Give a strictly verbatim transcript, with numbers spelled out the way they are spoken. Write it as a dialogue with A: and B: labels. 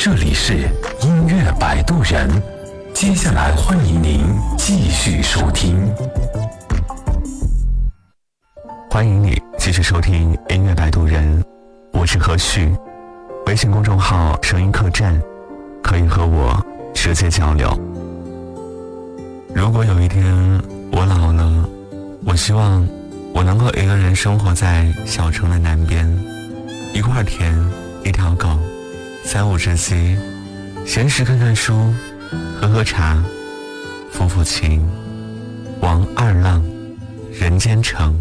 A: 这里是音乐摆渡人，接下来欢迎您继续收听。
B: 欢迎你继续收听音乐摆渡人，我是何旭。微信公众号声音客栈，可以和我直接交流。如果有一天我老了，我希望我能够一个人生活在小城的南边，一块田，一条狗，三五知己，闲时看看书，喝喝茶，抚抚琴。王二浪，人间城。